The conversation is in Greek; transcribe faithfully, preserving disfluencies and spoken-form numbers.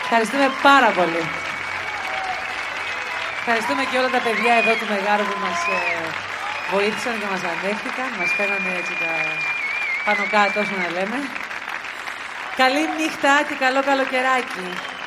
Ευχαριστούμε πάρα πολύ. Ευχαριστούμε και όλα τα παιδιά εδώ του Μεγάρου που μας ε, βοήθησαν και μας ανέχτηκαν. Μας φέρανε έτσι τα πάνω κάτω, όσο να λέμε. Καλή νύχτα και καλό καλοκαιράκι.